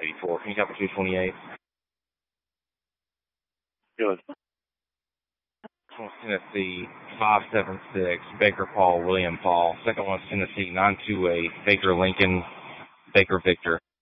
84. Can you copy 228? Good. Tennessee 576, Baker Paul, William Paul. Second one's Tennessee 928, Baker Lincoln, Baker Victor.